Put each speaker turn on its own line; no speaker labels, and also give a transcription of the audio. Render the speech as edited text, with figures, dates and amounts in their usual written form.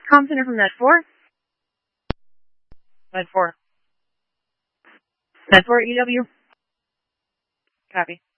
Comm Center from Med 4. Med 4. Med 4 EW. Copy.